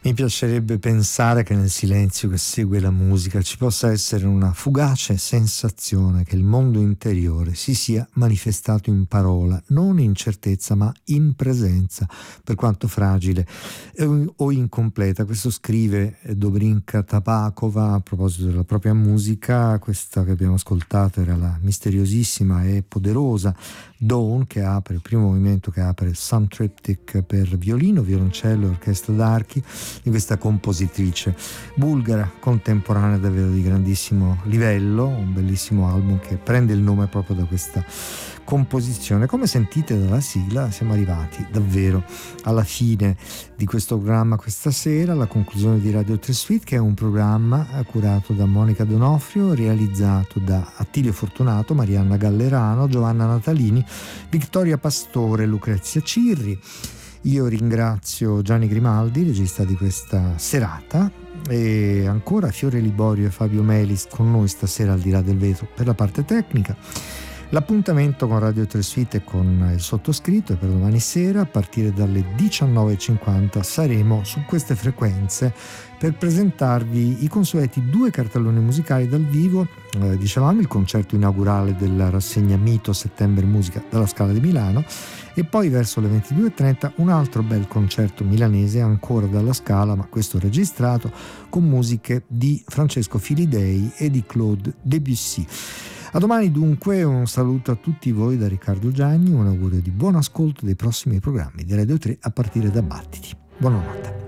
Mi piacerebbe pensare che nel silenzio che segue la musica ci possa essere una fugace sensazione che il mondo interiore si sia manifestato in parola, non in certezza ma in presenza, per quanto fragile o incompleta. Questo scrive Dobrinka Tabakova a proposito della propria musica. Questa che abbiamo ascoltato era la misteriosissima e poderosa Dawn, che apre il primo movimento, che apre il Soundtriptych per violino, violoncello e orchestra d'archi di questa compositrice bulgara contemporanea davvero di grandissimo livello, un bellissimo album che prende il nome proprio da questa composizione. Come sentite dalla sigla siamo arrivati davvero alla fine di questo programma questa sera, la conclusione di Radio 3 Suite, che è un programma curato da Monica Donofrio, realizzato da Attilio Fortunato, Marianna Gallerano, Giovanna Natalini, Vittoria Pastore, Lucrezia Cirri. Io ringrazio Gianni Grimaldi, regista di questa serata, e ancora Fiore Liborio e Fabio Melis con noi stasera al di là del vetro per la parte tecnica. L'appuntamento con Radio 3 Suite e con il sottoscritto è per domani sera. A partire dalle 19.50 saremo su queste frequenze per presentarvi i consueti 2 cartelloni musicali dal vivo. Dicevamo il concerto inaugurale della rassegna Mito Settembre Musica dalla Scala di Milano, e poi verso le 22.30 un altro bel concerto milanese ancora dalla Scala, ma questo registrato, con musiche di Francesco Filidei e di Claude Debussy. A domani dunque, un saluto a tutti voi da Riccardo Gianni, un augurio di buon ascolto dei prossimi programmi di Radio 3 a partire da Battiti. Buonanotte.